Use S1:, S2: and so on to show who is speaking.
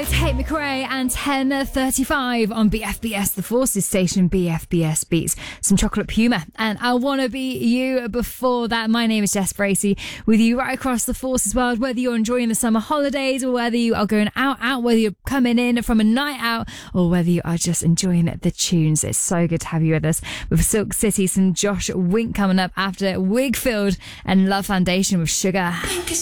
S1: It's Tate McRae and 10:35 on BFBS, the Forces station, BFBS Beats. Some Chocolate Puma and I Wanna Be You before that. My name is Jess Bracey with you right across the Forces world, whether you're enjoying the summer holidays or whether you are going out, whether you're coming in from a night out or whether you are just enjoying the tunes. It's so good to have you with us. With Silk City, some Josh Wink coming up after Wigfield and Love Foundation with Sugar.